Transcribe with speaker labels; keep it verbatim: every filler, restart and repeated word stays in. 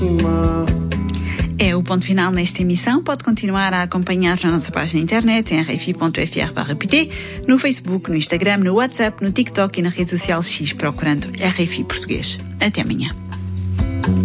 Speaker 1: É o ponto final nesta emissão. Pode continuar a acompanhar na nossa página na internet em r f i ponto f r barra p t, no Facebook, no Instagram, no WhatsApp, no TikTok e na rede social X procurando R F I Português. Até amanhã.